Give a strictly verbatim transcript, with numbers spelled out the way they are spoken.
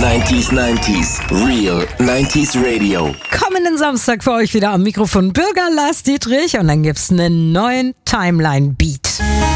neunzig neunzig, Real neunzig Radio. Kommenden Samstag für euch wieder am Mikrofon Bürger Lars Dietrich und dann gibt's einen neuen Timeline-Beat.